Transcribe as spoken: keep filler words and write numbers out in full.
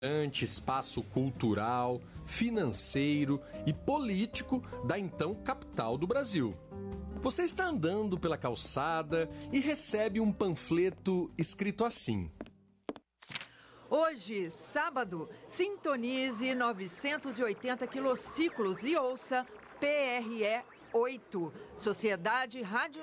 espaço cultural, financeiro e político da então capital do Brasil. Você está andando pela calçada e recebe um panfleto escrito assim: hoje, sábado, sintonize novecentos e oitenta quilociclos e ouça P R E oito, Sociedade Rádio